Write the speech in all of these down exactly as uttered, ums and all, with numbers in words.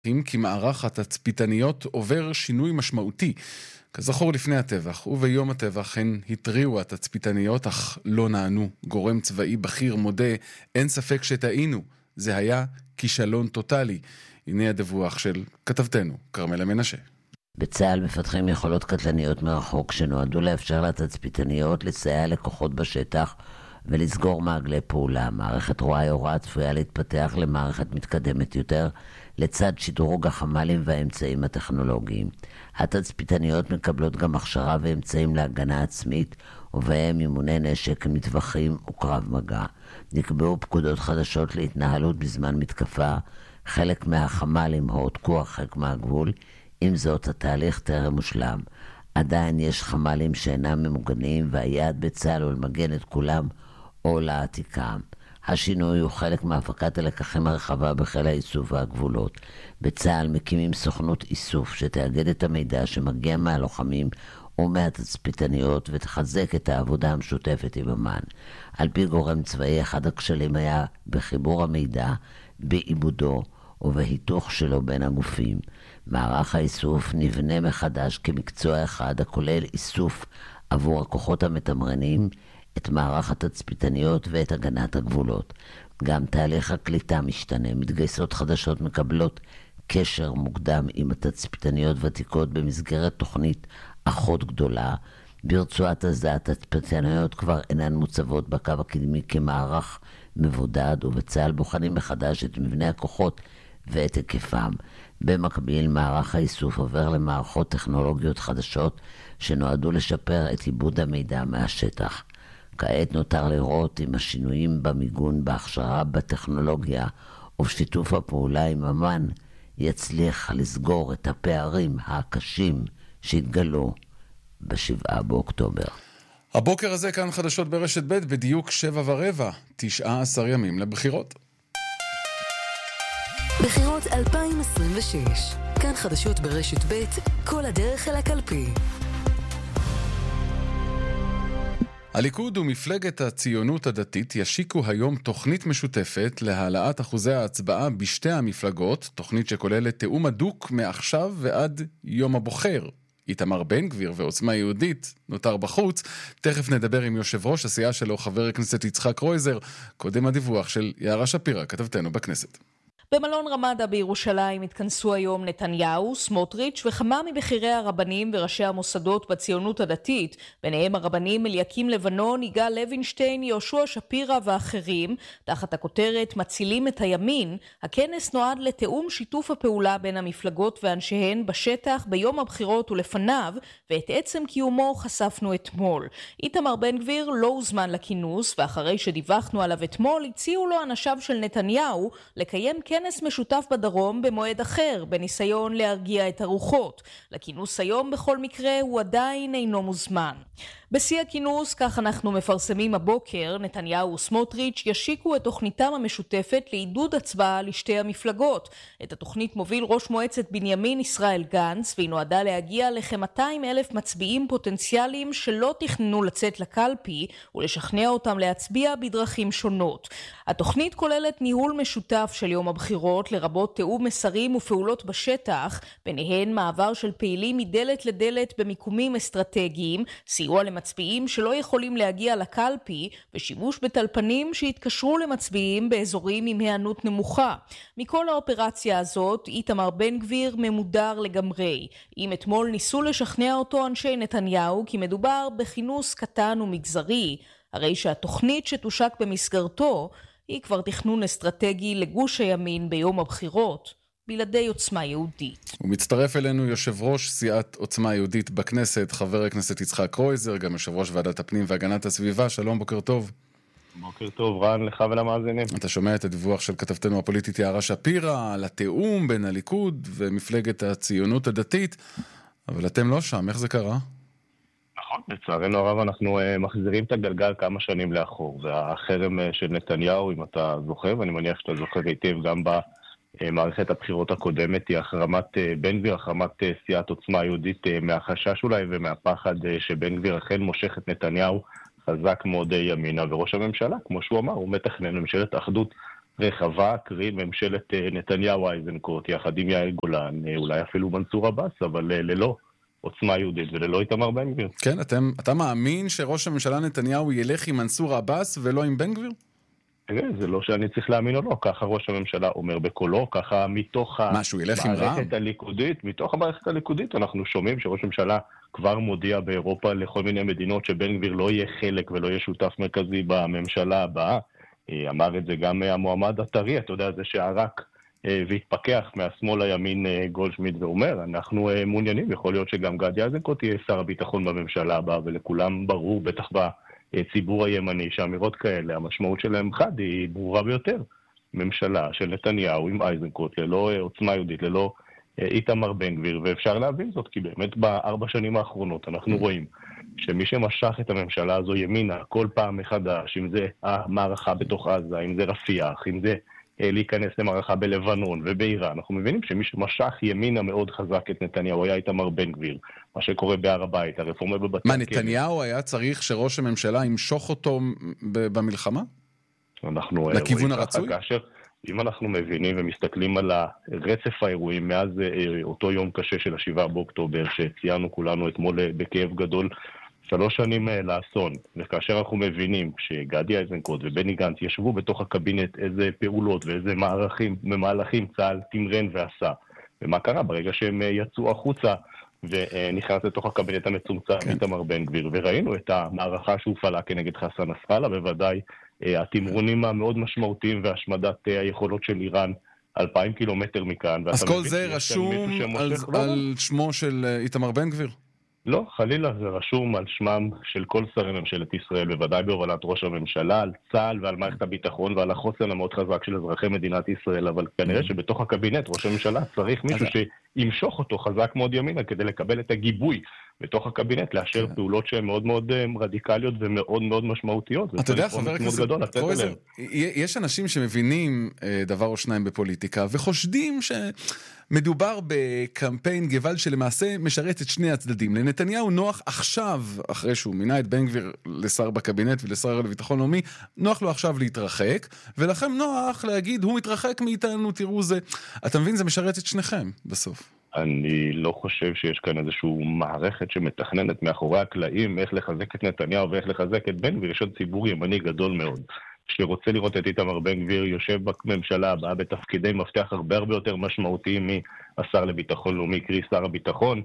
כי מערך התצפיתניות עובר שינוי משמעותי. כזכור לפני הטבח וביום הטבח הן התריעו התצפיתניות אך לא נענו. גורם צבאי בכיר מודה, אין ספק שטעינו, זה היה כישלון טוטלי. הנה הדיווח של כתבתנו כרמלה מנשה. בצה"ל מפתחים יכולות קטלניות מרחוק שנועדו לאפשר לתצפיתניות לסייע לכוחות בשטח ולסגור מעגלי פעולה. מערכת רועי הוראה צפויה להתפתח למערכת מתקדמת יותר לצד שדרוג החמ"לים והאמצעים הטכנולוגיים. התצפיתניות מקבלות גם הכשרה ואמצעים להגנה עצמית ובהם אימוני נשק, מטווחים וקרב מגע. נקבעו פקודות חדשות להתנהלות בזמן מתקפה. חלק מהחמ"לים הועתקו הרחק מהגבול, עם זאת התהליך טרם מושלם. עדיין יש חמ"לים שאינם ממוגנים והיעד בצה"ל הוא למגן את כולם או להעתיקם. השינוי הוא חלק מהפקת הלקחים הרחבה בחיל האיסוף והגבולות. בצה"ל מקימים סוכנות איסוף שתאגד את המידע שמגיע מהלוחמים ומהתצפיתניות ותחזק את העבודה המשותפת עם אמ"ן. על פי גורם צבאי, אחד הכשלים היה בחיבור המידע, בעיבודו ובהיתוך שלו בין הגופים. מערך האיסוף נבנה מחדש כמקצוע אחד הכולל איסוף עבור הכוחות המתמרנים, את מערך התצפיתניות ואת הגנת הגבולות. גם תהליך הקליטה משתנה, מתגייסות חדשות מקבלות קשר מוקדם עם התצפיתניות ותיקות במסגרת תוכנית אחות גדולה. ברצועת עזה התצפיתניות כבר אינן מוצבות בקו הקדמי כמערך מבודד, ובצה"ל בוחנים מחדש את מבנה הכוחות ואת היקפם. במקביל, מערך האיסוף עובר למערכות טכנולוגיות חדשות שנועדו לשפר את עיבוד המידע מהשטח. כעת נותר לראות אם השינויים במיגון, בהכשרה, בטכנולוגיה ובשיתוף הפעולה עם אמ"ן יצליח לסגור את הפערים הקשים שהתגלו בשבעה באוקטובר. הבוקר הזה כאן חדשות ברשת ב' בדיוק שבע ורבע, תשעה עשר ימים לבחירות. בחירות אלפיים עשרים ושש, כאן חדשות ברשת ב', כל הדרך אל הקלפי. הליכוד ומפלגת הציונות הדתית ישיקו היום תוכנית משותפת להעלאת אחוזי ההצבעה בשתי המפלגות, תוכנית שכוללת תאום הדוק מעכשיו ועד יום הבוחר. איתמר בן גביר ועוצמה יהודית נותר בחוץ. תכף נדבר עם יושב ראש הסיעה שלו, חבר הכנסת יצחק קרויזר. קודם הדיווח של יערה שפירא, כתבתנו בכנסת. במלון רמדה בירושלים התכנסו היום נתניהו, סמוטריץ' וכמה מבכירי הרבנים וראשי המוסדות בציונות הדתית, ביניהם הרבנים אליקים לבנון, יגאל לוינשטיין, יהושע שפירא ואחרים, תחת הכותרת מצילים את הימין. הכנס נועד לתאום שיתוף הפעולה בין המפלגות ואנשיהן בשטח ביום הבחירות ולפניו, ואת עצם קיומו חשפנו אתמול. איתמר בן גביר לא הוזמן לכינוס, ואחרי שדיווחנו עליו אתמול, הציעו לו אנשיו של נתניהו לקיים כנס כנס משותף בדרום במועד אחר, בניסיון להרגיע את הרוחות. לכינוס היום בכל מקרה הוא עדיין אינו מוזמן. בשיא הכינוס, כך אנחנו מפרסמים הבוקר, נתניהו וסמוטריץ' ישיקו את תוכניתם המשותפת לעידוד הצבעה לשתי המפלגות. את התוכנית מוביל ראש מועצת בנימין ישראל גנץ, והיא נועדה להגיע לכ-מאתיים אלף מצביעים פוטנציאליים שלא תכננו לצאת לקלפי, ולשכנע אותם להצביע בדרכים שונות. התוכנית כוללת ניהול משותף של יום הבחירות, לרבות תיאום מסרים ופעולות בשטח, ביניהן מעבר של פעילים מדלת לדלת במיקומים אסטרטגיים, סיוע למצביעים שלא יכולים להגיע לקלפי, ושימוש בטלפנים שהתקשרו למצביעים באזורים עם הענות נמוכה. מכל האופרציה הזאת, איתמר בן גביר ממודר לגמרי. אם אתמול ניסו לשכנע אותו אנשי נתניהו כי מדובר בכינוס קטן ומגזרי, הרי שהתוכנית שתושק במסגרתו היא כבר תכנון אסטרטגי לגוש הימין ביום הבחירות, בלעדי עוצמה יהודית. הוא מצטרף אלינו יושב ראש סיעת עוצמה יהודית בכנסת, חבר הכנסת יצחק קרויזר, גם יושב ראש ועדת הפנים והגנת הסביבה. שלום, בוקר טוב. בוקר טוב, רן, לך ולמאזינים. אתה שומע את הדיווח של כתבתנו הפוליטית יערה שפירא על התיאום בין הליכוד ומפלגת הציונות הדתית, אבל אתם לא שם, איך זה קרה? נכון, לצערנו הרב אנחנו uh, מחזירים את הגלגל כמה שנים לאחור, והחרם uh, של נתניהו, אם אתה זוכר, ואני מניח שאתה זוכר היטב גם במערכת הבחירות הקודמת, היא החרמת uh, בן גביר, החרמת uh, סיעת עוצמה יהודית uh, מהחשש אולי ומהפחד uh, שבן גביר אכן מושך את נתניהו חזק מאוד uh, ימינה, וראש הממשלה, כמו שהוא אמר, הוא מתכנן ממשלת אחדות רחבה, קרי ממשלת נתניהו אייזנקוט, יחד עם יאיר גולן, אולי אפילו מנסור עבאס, אבל ללא עוצמה יהודית וללא איתמר בן גביר. כן, אתם, אתה מאמין שראש הממשלה נתניהו ילך עם מנסור עבאס ולא עם בן גביר? זה לא שאני צריך להאמין או לא, ככה ראש הממשלה אומר בקולו, ככה מתוך המערכת הליכודית, מתוך המערכת הליכודית אנחנו שומעים שראש הממשלה כבר מודיע באירופה לכל מיני מדינות שבן גביר לא יהיה חלק ולא יהיה שותף מרכזי בממשלה הבאה. אמר את זה גם המועמד הטרי, אתה יודע, זה שערק והתפכח מהשמאל הימין גולדשמידט ואומר, אנחנו מעוניינים, יכול להיות שגם גדי איזנקוט יהיה שר הביטחון בממשלה הבאה, ולכולם ברור, בטח בציבור הימני, שאמירות כאלה, המשמעות שלהם חד היא ברורה ביותר. ממשלה של נתניהו עם איזנקוט, ללא עוצמה יהודית, ללא איתמר בן גביר, ואפשר להבין זאת, כי באמת בארבע שנים האחרונות אנחנו רואים שמי שמשך את הממשלה הזו ימינה כל פעם מחדש, אם זה המערכה בתוך עזה, אם זה רפיח, אם זה להיכנס למערכה בלבנון ובאיראן, אנחנו מבינים שמי שמשך ימינה מאוד חזק את נתניהו היה איתמר בן גביר, מה שקורה בהר הבית, הרפורמה בבתי הכלא. מה, נתניהו היה צריך שראש הממשלה ימשוך אותו במלחמה? אנחנו לכיוון הרצוי? כאשר אם אנחנו מבינים ומסתכלים על הרצף האירועים מאז אותו יום קשה של השבעה באוקטובר שציינו כולנו אתמול בכאב גדול, שלוש שנים לאסון, וכאשר אנחנו מבינים שגדי איזנקוט ובני גנץ ישבו בתוך הקבינט איזה פעולות ואיזה מערכים ומהלכים צה"ל תמרן ועשה, ומה קרה ברגע שהם יצאו החוצה ונכנס לתוך הקבינט המצומצם איתמר בן גביר, וראינו את המערכה שהופעלה כנגד חסן נסראללה, בוודאי התמרונים המאוד משמעותיים והשמדת היכולות של איראן אלפיים קילומטר מכאן. אז כל זה רשום על, על שמו של איתמר בן גביר? לא, חלילה, זה רשום על שמם של כל שרי ממשלת ישראל, בוודאי בהובלת ראש הממשלה, על צה"ל ועל מערכת הביטחון ועל החוסן המאוד חזק של אזרחי מדינת ישראל, אבל כנראה שבתוך הקבינט ראש הממשלה צריך מישהו שימשוך אותו חזק מאוד ימינה כדי לקבל את הגיבוי בתוך הקבינט, לאשר פעולות שהן מאוד מאוד רדיקליות ומאוד מאוד משמעותיות. אתה יודע, חבר הכנסת קרויזר, יש אנשים שמבינים דבר או שניים בפוליטיקה וחושדים שמדובר בקמפיין גבל שלמעשה משרת את שני הצדדים. לנתניהו נוח עכשיו, אחרי שהוא מינה את בן גביר לשר בקבינט ולשר לביטחון לאומי, נוח לו עכשיו להתרחק, ולכם נוח להגיד, הוא מתרחק מאיתנו, תראו זה. אתה מבין, זה משרת את שניכם בסוף. אני לא חושב שיש כאן איזשהו מערכת שמתכננת מאחורי הקלעים איך לחזק את נתניהו ואיך לחזק את בן גביר. יש עוד ציבור ימני גדול מאוד שרוצה לראות את איתמר בן גביר יושב בממשלה הבאה בתפקידי מפתח הרבה הרבה יותר משמעותיים מהשר לביטחון לאומי, קרי שר הביטחון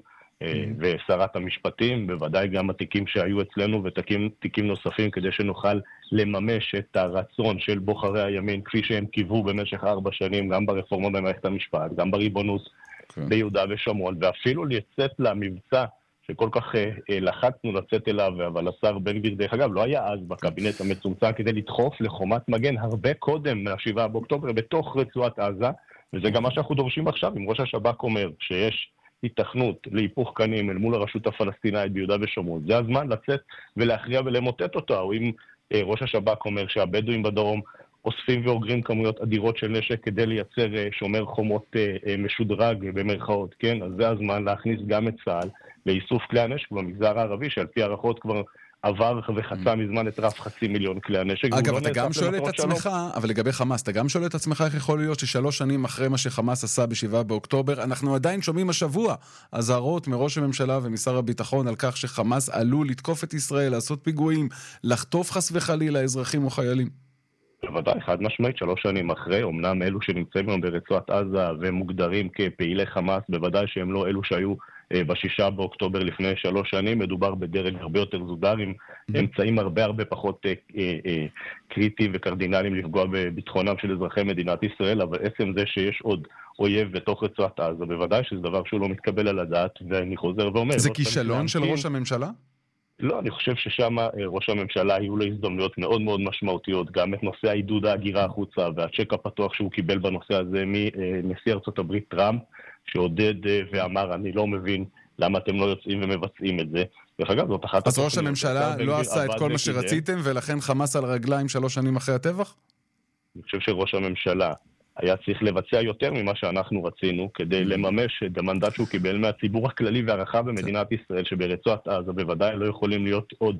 ושרת המשפטים, בוודאי גם התיקים שהיו אצלנו ותיקים נוספים, כדי שנוכל לממש את הרצון של בוחרי הימין כפי שהם קיוו במשך ארבע שנים, גם ברפורמה במערכת המשפט, גם בריבונות ביהודה ושומרון, ואפילו לצאת למבצע שכל כך אה, לחצנו לצאת אליו, אבל השר בן גביר דרך אגב לא היה אז בקבינט המצומצם כדי לדחוף לחומת מגן הרבה קודם מהשבעה באוקטובר בתוך רצועת עזה, וזה גם מה שאנחנו דורשים עכשיו. אם ראש השב"כ אומר שיש התכנות להיפוך קנים אל מול הרשות הפלסטינאית ביהודה ושומרון, זה הזמן לצאת ולהכריע ולמוטט אותה. או אם אה, ראש השב"כ אומר שהבדואים בדרום אוספים ואוגרים כמויות אדירות של נשק כדי לייצר שומר חומות משודרג במרכאות, כן? אז זה הזמן להכניס גם את צה"ל לאיסוף כלי הנשק במגזר הערבי, שעל פי הערכות כבר עבר וחצה מזמן את רף חצי מיליון כלי הנשק. אגב, אתה גם שואל את עצמך, אבל לגבי חמאס, אתה גם שואל את עצמך איך יכול להיות ששלוש שנים אחרי מה שחמאס עשה בשבעה באוקטובר, אנחנו עדיין שומעים השבוע אזהרות מראש הממשלה ומשר הביטחון על כך שחמאס עלול לתקוף את ישראל, לעשות פיגועים, לחטוף חס וחלילה אזרחים או חיילים. בוודאי, חד משמעית, שלוש שנים אחרי, אמנם אלו שנמצאים היום ברצועת עזה ומוגדרים כפעילי חמאס, בוודאי שהם לא אלו שהיו אה, בשישה באוקטובר לפני שלוש שנים, מדובר בדרג הרבה יותר זודר, עם אמצעים הרבה הרבה פחות אה, אה, קריטיים וקרדינליים לפגוע בביטחונם של אזרחי מדינת ישראל, אבל עצם זה שיש עוד אויב בתוך רצועת עזה, בוודאי שזה דבר שהוא לא מתקבל על הדעת, ואני חוזר ואומר... זה כישלון של ראש הממשלה? לא, אני חושב ששם ראש הממשלה היו לו הזדמנויות מאוד מאוד משמעותיות, גם את נושא העידוד ההגירה החוצה והצ'ק הפתוח שהוא קיבל בנושא הזה מנשיא ארצות הברית טראמפ, שעודד ואמר, אני לא מבין למה אתם לא יוצאים ומבצעים את זה. דרך אגב, זאת אחת... אז ראש הממשלה לא עשה את כל מה שרציתם, ולכן חמאס על רגליים שלוש שנים אחרי הטבח? אני חושב שראש הממשלה היה צריך לבצע יותר ממה שאנחנו רצינו, כדי לממש את המנדט שהוא קיבל מהציבור הכללי והרחב במדינת ישראל, שברצועת עזה בוודאי לא יכולים להיות עוד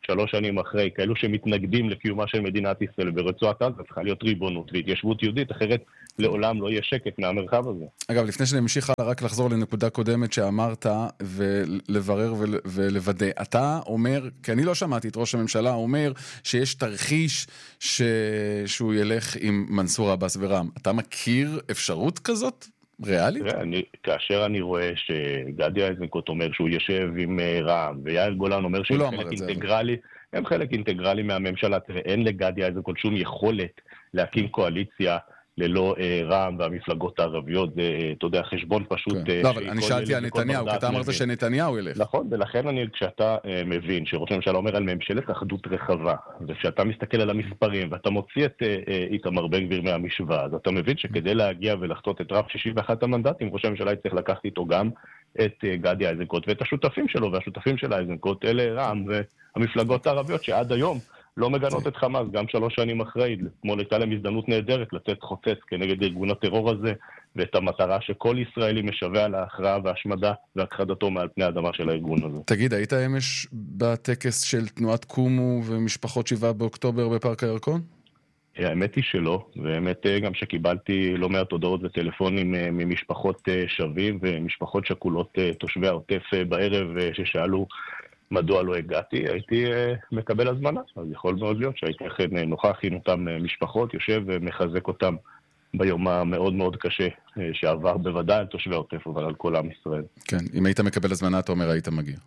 שלוש שנים אחרי, כאלו שמתנגדים לקיומה של מדינת ישראל ברצועת עזה, צריכה להיות ריבונות והתיישבות יהודית, אחרת לעולם לא יהיה שקט מהמרחב הזה. אגב, לפני שנמשיך הלאה, רק לחזור לנקודה קודמת שאמרת ולברר ולוודא. אתה אומר, כי אני לא שמעתי את ראש הממשלה, אומר שיש תרחיש ש... שהוא ילך עם מנסור עבאס ורע"מ. אתה מכיר אפשרות כזאת? ריאלית? תראה, אני, כאשר אני רואה שגדי איזנקוט אומר שהוא יושב עם רע"מ, ויאיר גולן אומר שהם לא חלק אינטגרלי, הם חלק אינטגרלי מהממשלה. תראה, אין לגדי איזנקוט שום יכולת להקים קואליציה ללא אה, רע"מ והמפלגות הערביות. זה, אה, אתה יודע, חשבון פשוט... כן. אה, לא, אבל אני שאלתי על נתניהו, כי אתה אמרת שנתניהו ילך. נכון, ולכן אני, כשאתה אה, מבין שראש הממשלה אומר על ממשלת אחדות רחבה, וכשאתה מסתכל על המספרים, ואתה מוציא את אה, אה, איתמר בן גביר מהמשוואה, אז אתה מבין שכדי להגיע ולחצות את רף שישים ואחד המנדטים, ראש הממשלה יצטרך לקחת איתו גם את אה, גדי איזנקוט, ואת השותפים שלו, והשותפים של איזנקוט, אלה רע"מ והמפלגות הערביות, שעד היום לא מגנות את חמאס, גם שלוש שנים אחרי, כמו הייתה להם הזדמנות נהדרת לתת חוצץ כנגד ארגון הטרור הזה, ואת המטרה שכל ישראלי משווה על ההכרעה והשמדה והכחדתו מעל פני האדמה של הארגון הזה. תגיד, היית אמש בטקס של תנועת קומו ומשפחות שבעה באוקטובר בפארק הירקון? האמת היא שלא, והאמת גם שקיבלתי לא מעט הודעות וטלפונים ממשפחות שווים ומשפחות שכולות תושבי העוטף בערב ששאלו מדוע לא הגעתי, הייתי uh, מקבל הזמנה, אז יכול מאוד להיות שהייתי אכן נוכח עם אותם uh, משפחות, יושב ומחזק אותם ביום המאוד מאוד קשה uh, שעבר בוודאי על תושבי העוטף, אבל על כל עם ישראל. כן, אם היית מקבל הזמנה, אתה אומר, היית מגיע.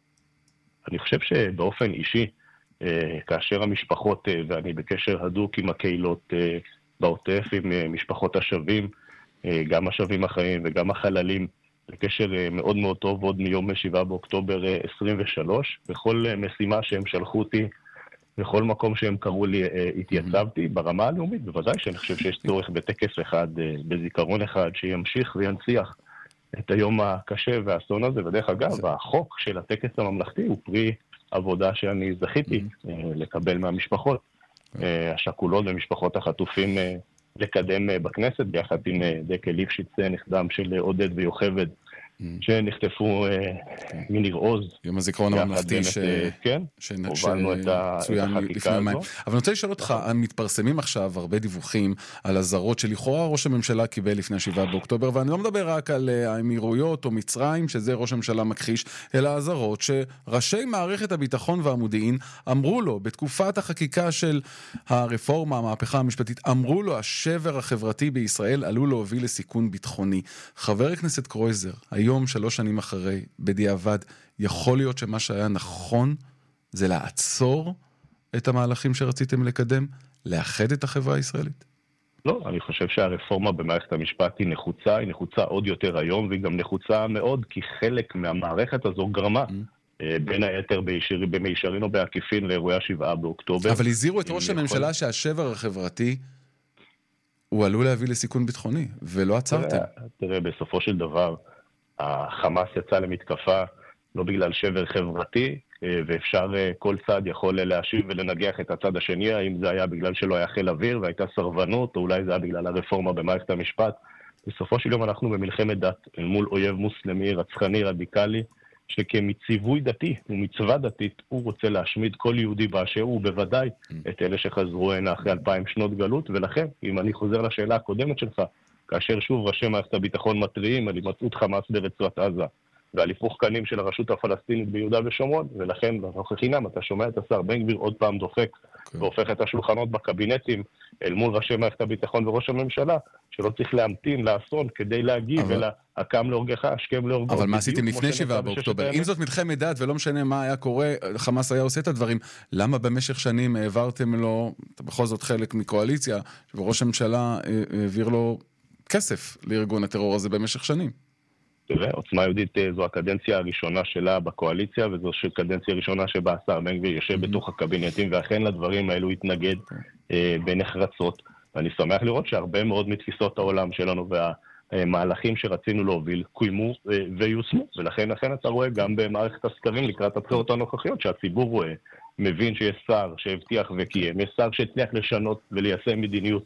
אני חושב שבאופן אישי, uh, כאשר המשפחות, uh, ואני בקשר הדוק עם הקהילות uh, בעוטף, עם uh, משפחות השווים, uh, גם השווים החיים וגם החללים, לקשר מאוד מאוד טוב עוד מיום שבעה באוקטובר עשרים ושלוש. בכל משימה שהם שלחו אותי, בכל מקום שהם קראו לי, התייצבתי. ברמה הלאומית, בוודאי שאני חושב שיש צורך בטקס אחד, בזיכרון אחד, שימשיך וינציח את היום הקשה והאסון הזה. ודרך אגב, החוק של הטקס הממלכתי הוא פרי עבודה שאני זכיתי לקבל מהמשפחות השכולות ומשפחות החטופים, לקדם בכנסת, ביחד עם דקל ליפשיץ, נכדם של עודד ויוכבד, שנחטפו מניר עוז. יום הזיכרון הממלכתי שהובלנו את החקיקה הזו. אבל אני רוצה לשאול אותך, מתפרסמים עכשיו הרבה דיווחים על הזרות שלכאורה ראש הממשלה קיבל לפני שבעה באוקטובר, ואני לא מדבר רק על האמירויות או מצרים, שזה ראש הממשלה מכחיש, אלא הזרות שראשי מערכת הביטחון והמודיעין אמרו לו, בתקופת החקיקה של הרפורמה, המהפכה המשפטית, אמרו לו, השבר החברתי בישראל עלול להוביל לסיכון ביטחוני. חבר הכנסת קרויזר, היום, שלוש שנים אחרי, בדיעבד, יכול להיות שמה שהיה נכון זה לעצור את המהלכים שרציתם לקדם, לאחד את החברה הישראלית? לא, אני חושב שהרפורמה במערכת המשפט היא נחוצה, היא נחוצה עוד יותר היום, והיא גם נחוצה מאוד, כי חלק מהמערכת הזו גרמה, mm. בין היתר בישיר, במישרין או בעקיפין לאירועי השבעה באוקטובר. אבל הזהירו את ראש הממשלה שהשבר החברתי הוא עלול להביא לסיכון ביטחוני, ולא עצרתם. תראה, תראה, בסופו של דבר, החמאס יצא למתקפה לא בגלל שבר חברתי, ואפשר, כל צד יכול להשיב ולנגח את הצד השני, האם זה היה בגלל שלא היה חיל אוויר והייתה סרבנות, או אולי זה היה בגלל הרפורמה במערכת המשפט. בסופו של יום אנחנו במלחמת דת, מול אויב מוסלמי, רצחני, רדיקלי, שכמציווי דתי ומצווה דתית, הוא רוצה להשמיד כל יהודי באשר הוא, בוודאי את אלה שחזרו הנה אחרי אלפיים שנות גלות, ולכן, אם אני חוזר לשאלה הקודמת שלך, כאשר שוב ראשי מערכת הביטחון מטריעים על הימצאות חמאס ברצועת עזה, ועל היפוך קנים של הרשות הפלסטינית ביהודה ושומרון, ולכן, בחינם, אתה שומע את השר בן גביר עוד פעם דופק, okay. והופך את השולחנות בקבינטים, אל מול ראשי מערכת הביטחון וראש הממשלה, שלא צריך להמתין לאסון כדי להגיב, אבל... אלא הקם להורגך, השכם להורגו. אבל מה עשיתם לפני שבעה באוקטובר? אם זאת מלחמת דת, ולא משנה מה היה קורה, חמאס היה עושה את הדברים, למה במשך שנים העברתם לו, בכל זאת חלק מקואליציה, וראש הממשלה העביר לו כסף לארגון הטרור הזה במשך שנים? תראה, עוצמה יהודית זו הקדנציה הראשונה שלה בקואליציה, וזו הקדנציה הראשונה שבה השר בן גביר יושב בתוך הקבינטים, ואכן לדברים האלו התנגד בנחרצות. ואני שמח לראות שהרבה מאוד מתפיסות העולם שלנו והמהלכים שרצינו להוביל קוימו ויושמו, ולכן לכן אתה רואה גם במערכת הסקרים לקראת הבחירות הנוכחיות, שהציבור רואה, מבין שיש שר שהבטיח וקיים, יש שר שהצליח לשנות וליישם מדיניות,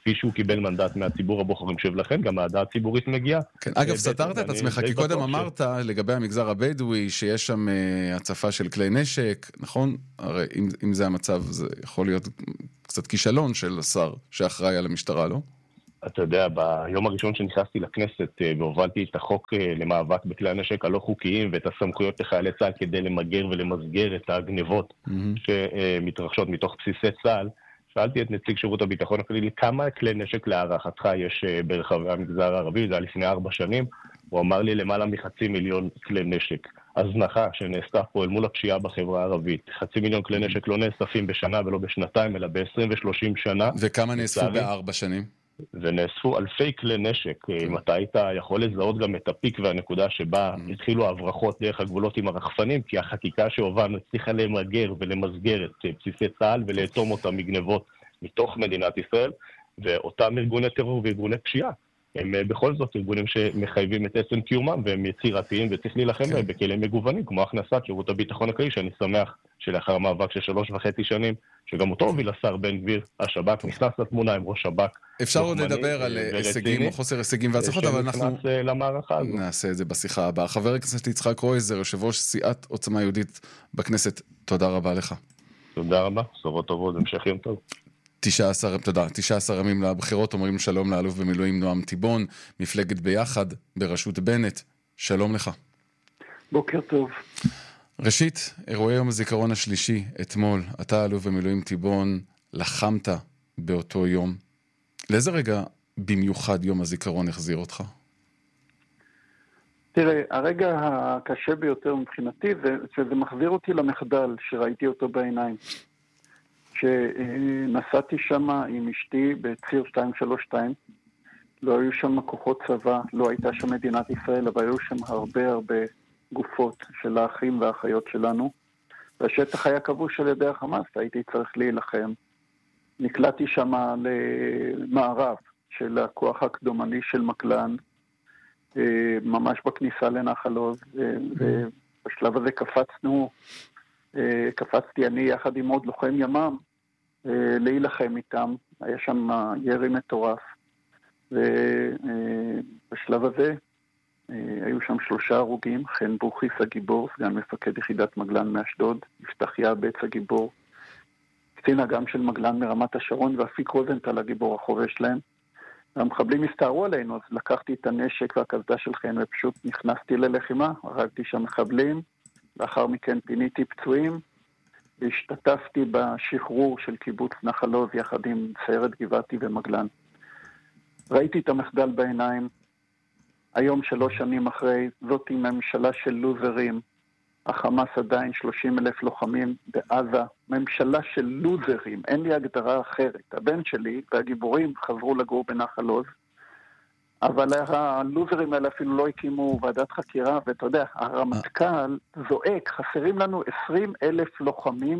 כפי שהוא קיבל מנדט מהציבור הבוחרים שלו, לכן גם העדה הציבורית מגיעה. כן, אגב, סתרת את עצמך, כי קודם אמרת לגבי המגזר הבדואי, שיש שם הצפה של כלי נשק, נכון? הרי אם, אם זה המצב, זה יכול להיות קצת כישלון של השר שאחראי על המשטרה, לא? אתה יודע, ביום הראשון שנכנסתי לכנסת והובלתי את החוק למאבק בכלי הנשק הלא חוקיים ואת הסמכויות לחיילי צה"ל כדי למגר ולמסגר את הגנבות mm-hmm. שמתרחשות מתוך בסיסי צה"ל, שאלתי את נציג שירות הביטחון הכללי, כמה כלי נשק להערכתך יש ברחבי המגזר הערבי, זה היה לפני ארבע שנים, הוא אמר לי למעלה מחצי מיליון כלי נשק. הזנחה שנעשתה פה אל מול הפשיעה בחברה הערבית. חצי מיליון כלי נשק לא נאספים בשנה ולא בשנתיים, אלא ב-עשרים ושלושים שנה. וכמה נאספו בארבע שנים? ונאספו אלפי כלי נשק. אם אתה היית יכול לזהות גם את הפיק והנקודה שבה התחילו ההברחות דרך הגבולות עם הרחפנים, כי החקיקה שהובלנו הצליחה למגר ולמסגר את בסיסי צה"ל ולאטום אותם מגנבות מתוך מדינת ישראל, ואותם ארגוני טרור וארגוני פשיעה. הם בכל זאת ארגונים שמחייבים את עצם קיומם, והם יצירתיים וצריך להילחם בהם כן. בכלים מגוונים, כמו הכנסת שירות הביטחון הכללי, שאני שמח שלאחר מאבק של שלוש וחצי שנים, שגם אותו הוביל השר בן גביר, השב"כ נכנס לתמונה עם ראש שב"כ. אפשר עוד לדבר על הישגים או חוסר הישגים והצלחות, אבל אנחנו נעשה את זה בשיחה הבאה. חבר הכנסת יצחק קרויזר, יושב ראש סיעת עוצמה יהודית בכנסת, תודה רבה לך. תודה רבה, בשורות טובות, המשך יום טוב. תשעה עשר, תודה, תשעה עשר ימים לבחירות, אומרים שלום לאלוף במילואים נועם תיבון, מפלגת ביחד בראשות בנט, שלום לך. בוקר טוב. ראשית, אירועי יום הזיכרון השלישי, אתמול, אתה אלוף במילואים תיבון, לחמת באותו יום. לאיזה רגע במיוחד יום הזיכרון החזיר אותך? תראה, הרגע הקשה ביותר מבחינתי, זה שזה מחזיר אותי למחדל שראיתי אותו בעיניים. שנסעתי שם עם אשתי בציר שתיים שלוש שתיים, לא היו שם כוחות צבא, לא הייתה שם מדינת ישראל, אבל היו שם הרבה הרבה גופות של האחים והאחיות שלנו, והשטח היה כבוש על ידי החמאס, הייתי צריך להילחם. נקלעתי שם למערב של הכוח הקדומני של מקלן, ממש בכניסה לנחל עוז, ובשלב הזה קפצנו, קפצתי אני יחד עם עוד לוחם ימ"מ להילחם איתם, היה שם ירי מטורף, ובשלב הזה היו שם שלושה הרוגים, חן בוכיס הגיבור, סגן מפקד יחידת מגלן מאשדוד, יפתח יעבץ הגיבור, קצין אג"ם של מגלן מרמת השרון, ואפיק רוזנטל הגיבור החובש להם. המחבלים הסתערו עלינו, אז לקחתי את הנשק והקסדה של חן ופשוט נכנסתי ללחימה, הרגתי שם מחבלים, לאחר מכן פיניתי פצועים, והשתתפתי בשחרור של קיבוץ נחל עוז יחד עם סיירת גבעתי ומגלן. ראיתי את המחדל בעיניים, היום שלוש שנים אחרי, זאת היא ממשלה של לוזרים, החמאס עדיין שלושים אלף לוחמים בעזה, ממשלה של לוזרים, אין לי הגדרה אחרת. הבן שלי והגיבורים חזרו לגור בנחל עוז, אבל הלוזרים האלה אפילו לא הקימו ועדת חקירה, ואתה יודע, הרמטכ"ל זועק, חסרים לנו עשרים אלף לוחמים,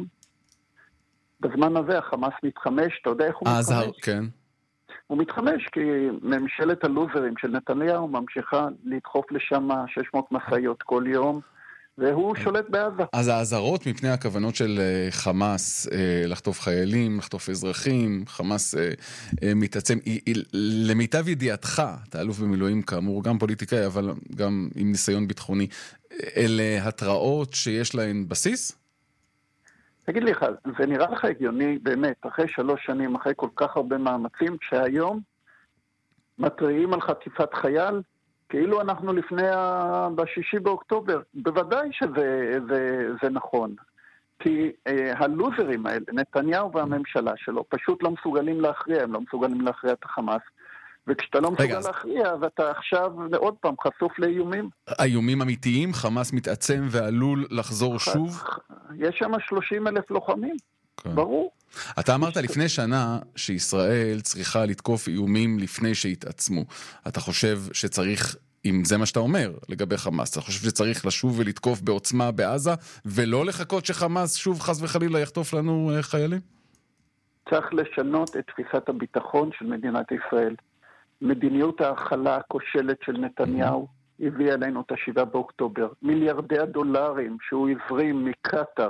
בזמן הזה החמאס מתחמש, אתה יודע איך הוא מתחמש? הזהר, כן. הוא מתחמש כי ממשלת הלוזרים של נתניהו ממשיכה לדחוף לשם שש מאות מסעיות כל יום, והוא שולט בעזה. אז האזהרות מפני הכוונות של חמאס לחטוף חיילים, לחטוף אזרחים, חמאס מתעצם, למיטב ידיעתך, אתה אלוף במילואים כאמור, גם פוליטיקאי, אבל גם עם ניסיון ביטחוני, אלה התראות שיש להן בסיס? תגיד לי, זה נראה לך הגיוני באמת, אחרי שלוש שנים, אחרי כל כך הרבה מאמצים, שהיום מטריעים על חטיפת חייל, כאילו אנחנו לפני ה... בשישי באוקטובר. בוודאי שזה זה, זה נכון. כי אה, הלוזרים האלה, נתניהו והממשלה שלו, פשוט לא מסוגלים להכריע, הם לא מסוגלים להכריע את החמאס. וכשאתה לא מסוגל להכריע, ואתה עכשיו עוד פעם חשוף לאיומים. האיומים אמיתיים, חמאס מתעצם ועלול לחזור שוב? יש שם שלושים אלף לוחמים, ברור. אתה אמרת לפני שנה שישראל צריכה לתקוף איומים לפני שהתעצמו. אתה חושב שצריך, אם זה מה שאתה אומר לגבי חמאס, אתה חושב שצריך לשוב ולתקוף בעוצמה בעזה, ולא לחכות שחמאס שוב חס וחלילה יחטוף לנו חיילים? צריך לשנות את תפיסת הביטחון של מדינת ישראל. מדיניות ההכלה הכושלת של נתניהו הביאה אלינו את השבעה באוקטובר. מיליארדי הדולרים שהוא הזרים מקטר,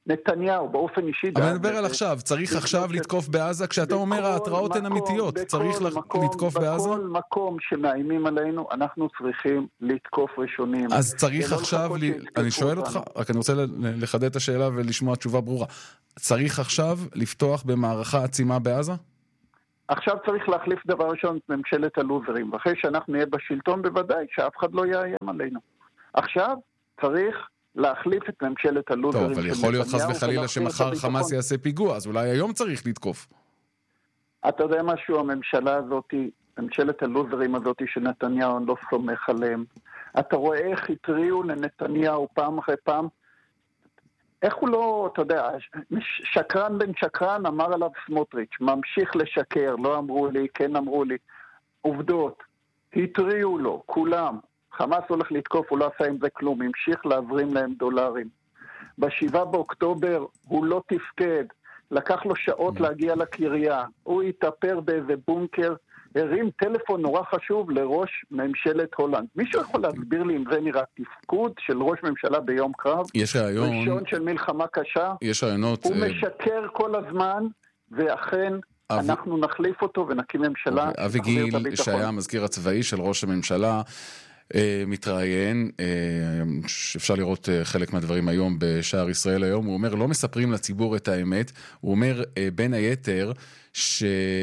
נתניהו באופן אישי... אבל נדבר על עכשיו, צריך עכשיו לתקוף בעזה, כשאתה אומר ההתראות הן אמיתיות, צריך לתקוף בעזה? בכל מקום שמאיימים עלינו, אנחנו צריכים לתקוף ראשונים. אז צריך עכשיו, אני שואל אותך, רק אני רוצה לחדד את השאלה ולשמוע תשובה ברורה, צריך עכשיו לפתוח במערכה עצימה בעזה? עכשיו צריך להחליף דבר ראשון את ממשלת הלוזרים, ואחרי שאנחנו נהיה בשלטון בוודאי שאף אחד לא יאיים עלינו. עכשיו צריך להחליף את ממשלת הלוזרים. טוב, אבל יכול להיות חס וחלילה שמחר חמאס יעשה פיגוע, אז אולי היום צריך לתקוף. אתה יודע משהו, הממשלה הזאת, ממשלת הלוזרים הזאת שנתניהו לא סומך עליהם. אתה רואה איך התריעו לנתניהו פעם אחרי פעם, איך הוא לא, אתה יודע, שקרן בן שקרן אמר עליו סמוטריץ', ממשיך לשקר, לא אמרו לי, כן אמרו לי. עובדות, התריעו לו, כולם. חמאס הולך לתקוף, הוא לא עשה עם זה כלום, המשיך להזרים להם דולרים. בשבעה באוקטובר הוא לא תפקד, לקח לו שעות להגיע לקריה, הוא התאפר באיזה בונקר, הרים טלפון נורא חשוב לראש ממשלת הולנד. מישהו יכול להסביר לי אם זה נראה תפקוד של ראש ממשלה ביום קרב? יש רעיון... ראשון של מלחמה קשה? יש רעיונות... הוא משקר כל הזמן, ואכן אב... אנחנו נחליף אותו ונקים ממשלה... אבי גיל, שהיה המזכיר הצבאי של ראש הממשלה, מתראיין, שאפשר לראות חלק מהדברים היום בשער ישראל היום, הוא אומר, לא מספרים לציבור את האמת, הוא אומר בין היתר ש...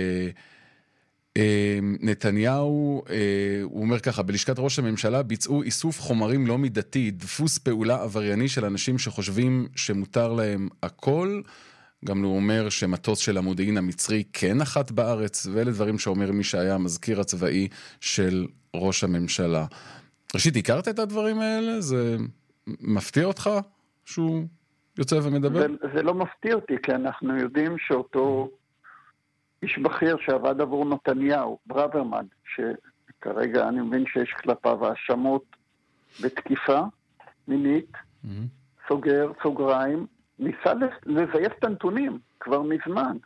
נתניהו, הוא אומר ככה, בלשכת ראש הממשלה ביצעו איסוף חומרים לא מידתי, דפוס פעולה עברייני של אנשים שחושבים שמותר להם הכל, גם הוא אומר שמטוס של המודיעין המצרי כן נחת בארץ, ואלה דברים שאומר מי שהיה המזכיר הצבאי של ראש הממשלה. ראשית, הכרת את הדברים האלה? זה מפתיע אותך שהוא יוצא ומדבר? זה, זה לא מפתיע אותי, כי אנחנו יודעים שאותו איש בכיר שעבד עבור נתניהו, ברוורמן, שכרגע אני מבין שיש כלפיו האשמות בתקיפה מינית, mm-hmm. סוגר, סוגריים, ניסה לזייף את הנתונים כבר מזמן.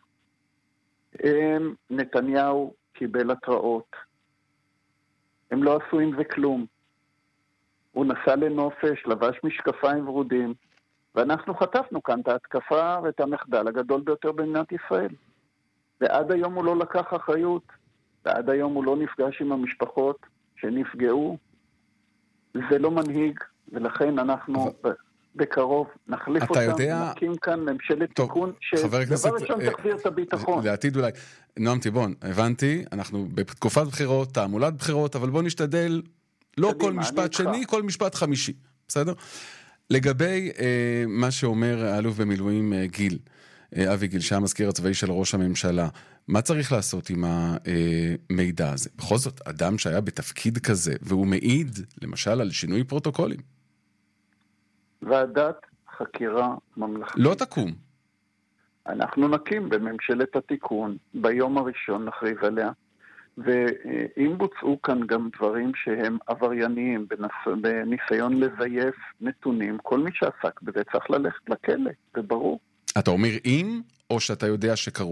נתניהו קיבל התראות. הם לא עשו עם זה כלום. הוא נסע לנופש, לבש משקפיים ורודים, ואנחנו חטפנו כאן את ההתקפה ואת המחדל הגדול ביותר במדינת ישראל. ועד היום הוא לא לקח אחריות, ועד היום הוא לא נפגש עם המשפחות שנפגעו. זה לא מנהיג, ולכן אנחנו אבל... בקרוב נחליף אותם, יודע... נקים כאן ממשלת טוב, תיקון, שדבר ראשון אה, תחזיר את הביטחון. לעתיד אולי. נועם תיבון, הבנתי, אנחנו בתקופת בחירות, תעמולת בחירות, אבל בוא נשתדל, לא קדימה, כל משפט שני, כל משפט חמישי, בסדר? לגבי אה, מה שאומר האלוף במילואים אה, גיל, אה, אבי גיל, שהמזכיר הצבאי של ראש הממשלה, מה צריך לעשות עם המידע הזה? בכל זאת, אדם שהיה בתפקיד כזה, והוא מעיד, למשל, על שינוי פרוטוקולים. ועדת חקירה ממלכתית. לא תקום. אנחנו נקים בממשלת התיקון, ביום הראשון נכריז עליה, ואם בוצעו כאן גם דברים שהם עברייניים, בנס... בניסיון לזייף נתונים, כל מי שעסק בזה צריך ללכת לכלא, זה ברור. אתה אומר אם, או שאתה יודע שקרו?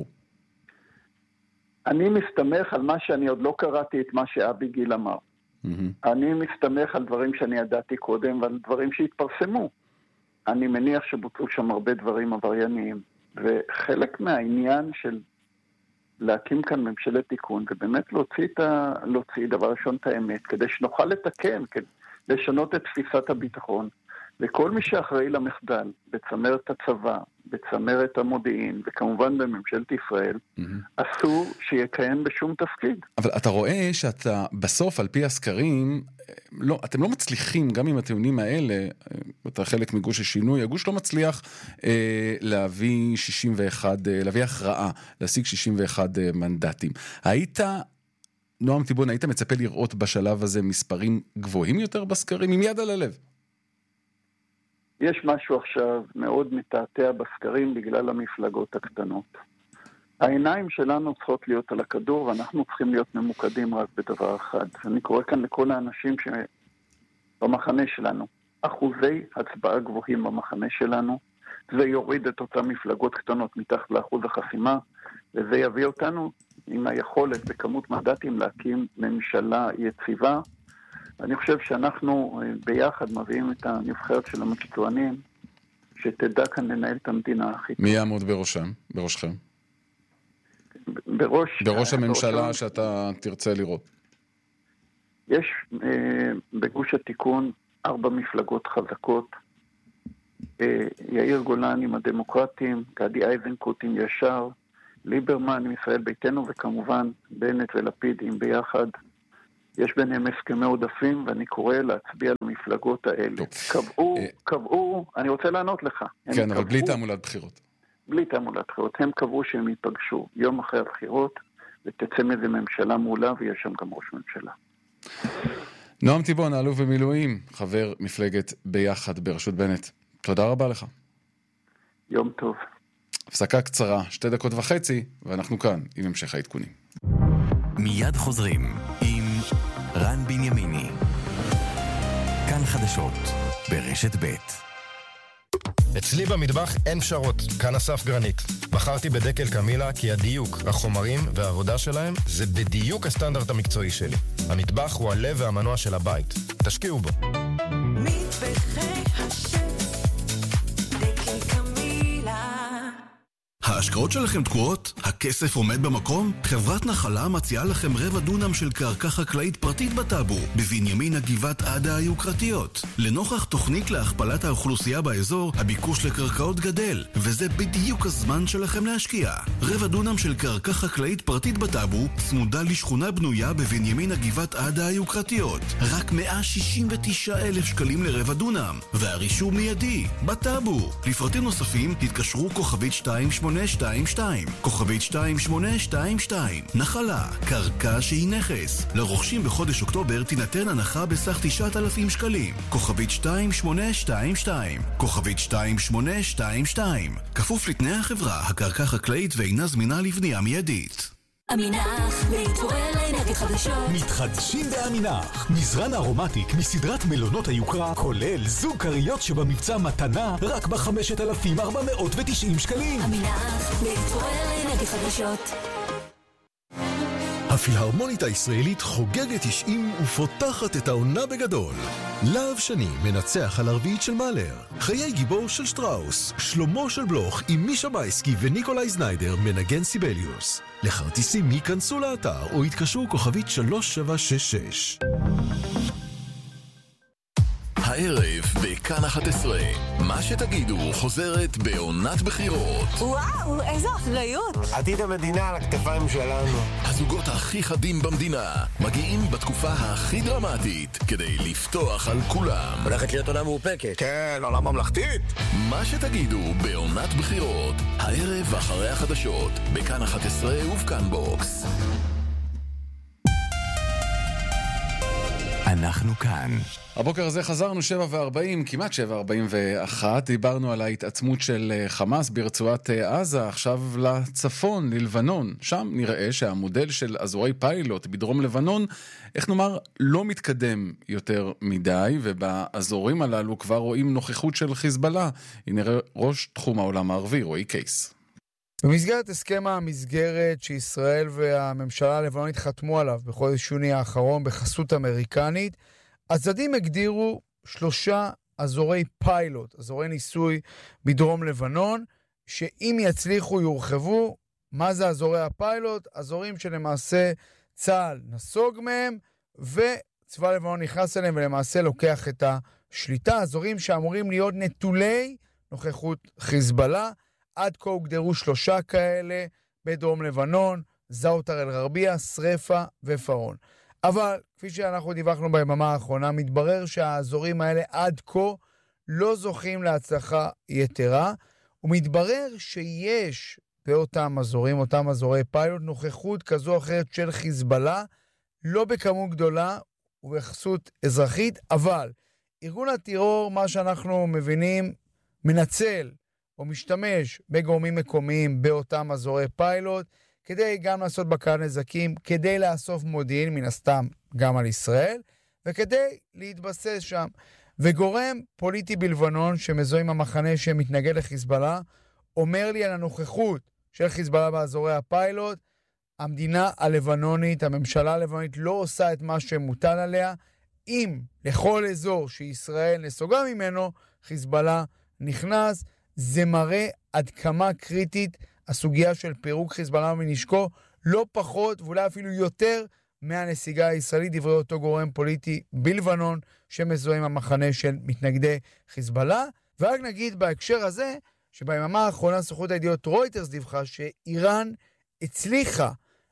אני מסתמך על מה שאני עוד לא קראתי את מה שאבי גיל אמר. אני מסתמך על דברים שאני ידעתי קודם ועל דברים שהתפרסמו. אני מניח שבוצעו שם הרבה דברים עברייניים, וחלק מהעניין של להקים כאן ממשלת תיקון זה באמת להוציא, את ה... להוציא דבר ראשון את האמת, כדי שנוכל לתקן, כדי לשנות את תפיסת הביטחון, וכל מי שאחראי למחדל, בצמרת הצבא, בצמרת המודיעין, וכמובן בממשלת ישראל, mm-hmm. אסור שיקיים בשום תפקיד. אבל אתה רואה שאתה בסוף, על פי הסקרים, לא, אתם לא מצליחים, גם עם הטיעונים האלה, אתה חלק מגוש השינוי, הגוש לא מצליח אה, להביא שישים ואחת, אה, להביא הכרעה, להשיג שישים ואחת אה, מנדטים. היית, נועם תיבון, היית מצפה לראות בשלב הזה מספרים גבוהים יותר בסקרים, עם יד על הלב? יש משהו עכשיו מאוד מתעתע בסקרים בגלל המפלגות הקטנות. העיניים שלנו צריכות להיות על הכדור, ואנחנו צריכים להיות ממוקדים רק בדבר אחד. אני קורא כאן לכל האנשים שבמחנה שלנו, אחוזי הצבעה גבוהים במחנה שלנו, זה יוריד את אותן מפלגות קטנות מתחת לאחוז החסימה, וזה יביא אותנו עם היכולת בכמות מנדטים להקים ממשלה יציבה. אני חושב שאנחנו ביחד מביאים את הנבחרת של המקצוענים שתדע כאן לנהל את המדינה הכי טוב. מי יעמוד בראשם, בראשכם? בראש... בראש הממשלה בראש... שאתה תרצה לראות. יש אה, בגוש התיקון ארבע מפלגות חזקות. אה, יאיר גולן עם הדמוקרטים, גדי איזנקוט עם ישר, ליברמן עם ישראל ביתנו, וכמובן בנט ולפיד עם ביחד. יש ביניהם הסכמי עודפים, ואני קורא להצביע למפלגות האלה. קבעו, קבעו, אני רוצה לענות לך. כן, אבל בלי תעמולת בחירות. בלי תעמולת בחירות. הם קבעו שהם ייפגשו יום אחרי הבחירות, ותצא מזה ממשלה מעולה, ויש שם גם ראש ממשלה. נועם תיבון, אלוף במילואים, חבר מפלגת ביחד בראשות בנט. תודה רבה לך. יום טוב. הפסקה קצרה, שתי דקות וחצי, ואנחנו כאן עם המשך העדכונים. מיד חוזרים עם רן בנימיני. כאן חדשות ברשת ב'. אצלי במטבח אין פשרות, כאן אסף גרנית. בחרתי בדקל קמילה כי הדיוק, החומרים והעבודה שלהם זה בדיוק הסטנדרט המקצועי שלי. המטבח הוא הלב והמנוע של הבית. תשקיעו בו. מטבחי השף, דקל קמילה. ההשקעות שלכם תקועות? הכסף עומד במקום? חברת נחלה מציעה לכם רבע דונם של קרקע חקלאית פרטית בטאבו, בבנימין הגבעת עדה היוקרתיות. לנוכח תוכנית להכפלת האוכלוסייה באזור, הביקוש לקרקעות גדל, וזה בדיוק הזמן שלכם להשקיע. רבע דונם של קרקע חקלאית פרטית בטאבו, צמודה לשכונה בנויה בבנימין הגבעת עדה היוקרתיות. רק מאה שישים ותשעה אלף שקלים לרבע דונם, והרישום מיידי, בטאבו. לפרטים נוספים, תתקשרו כוכבית שתיים שמונה שתיים שתיים, כוכבית שתיים שמונה שתיים שתיים. נחלה, קרקע שהיא נכס. לרוכשים בחודש אוקטובר תינתן הנחה בסך תשעת אלפים שקלים. כוכבית שתיים שמונה שתיים שתיים, כוכבית שתיים שמונה שתיים שתיים. כפוף לתנאי החברה, הקרקע חקלאית ואינה זמינה לבנייה מיידית. אמינח, להתעורר לאנרגיות חדשות. מתחדשים באמינח. מזרן ארומטיק מסדרת מלונות היוקרה, כולל זוג קריות שבמבצע מתנה רק ב-חמשת אלפים ארבע מאות ותשעים שקלים. אמינח, להתעורר לאנרגיות חדשות. הפילהרמונית הישראלית חוגגת תשעים ופותחת את העונה בגדול. להב שני מנצח על הרביעית של מאלר, חיי גיבור של שטראוס, שלמה של בלוך עם מישה בייסקי וניקולאי זניידר מנגן סיבליוס. לכרטיסים ייכנסו לאתר או יתקשרו כוכבית שלוש שבע שש שש. הערב בכאן אחת עשרה, מה שתגידו חוזרת בעונת בחירות. וואו, איזו אחריות. עתיד המדינה על הכתפיים שלנו. הזוגות הכי חדים במדינה מגיעים בתקופה הכי דרמטית כדי לפתוח על כולם. הולכת להיות עונה מאופקת. כן, עונה ממלכתית. מה שתגידו בעונת בחירות, הערב אחרי החדשות, בכאן אחת עשרה ובכאן בוקס. אנחנו כאן. הבוקר הזה חזרנו שבע וארבעים, כמעט שבע ארבעים ואחת, דיברנו על ההתעצמות של חמאס ברצועת עזה, עכשיו לצפון, ללבנון. שם נראה שהמודל של אזורי פיילוט בדרום לבנון, איך נאמר, לא מתקדם יותר מדי, ובאזורים הללו כבר רואים נוכחות של חיזבאללה. הנה ראש תחום העולם הערבי, רועי קייס. במסגרת הסכם המסגרת שישראל והממשלה הלבנונית חתמו עליו בחודש יוני האחרון בחסות אמריקנית, הצדדים הגדירו שלושה אזורי פיילוט, אזורי ניסוי בדרום לבנון, שאם יצליחו יורחבו. מה זה אזורי הפיילוט? אזורים שלמעשה צה"ל נסוג מהם, וצבא לבנון נכנס אליהם ולמעשה לוקח את השליטה. אזורים שאמורים להיות נטולי נוכחות חיזבאללה. עד כה הוגדרו שלושה כאלה בדרום לבנון, זאוטר אל-גרבייה, שריפה ופרון. אבל כפי שאנחנו דיווחנו ביממה האחרונה, מתברר שהאזורים האלה עד כה לא זוכים להצלחה יתרה, ומתברר שיש באותם אזורים, אותם אזורי פיילוט, נוכחות כזו או אחרת של חיזבאללה, לא בכמות גדולה ובחסות אזרחית, אבל ארגון הטרור, מה שאנחנו מבינים, מנצל או משתמש בגורמים מקומיים באותם אזורי פיילוט, כדי גם לעשות בקרת נזקים, כדי לאסוף מודיעין מן הסתם גם על ישראל, וכדי להתבסס שם. וגורם פוליטי בלבנון שמזוהה עם המחנה שמתנגד לחיזבאללה, אומר לי על הנוכחות של חיזבאללה באזורי הפיילוט, המדינה הלבנונית, הממשלה הלבנונית לא עושה את מה שמוטל עליה, אם לכל אזור שישראל נסוגה ממנו, חיזבאללה נכנס, זה מראה עד כמה קריטית הסוגיה של פירוק חיזבאללה מנשקו, לא פחות ואולי אפילו יותר מהנסיגה הישראלית, דברי אותו גורם פוליטי בלבנון שמזוהה עם המחנה של מתנגדי חיזבאללה. ורק נגיד בהקשר הזה, שביממה האחרונה סוכנות הידיעות רויטרס דיווחה שאיראן הצליחה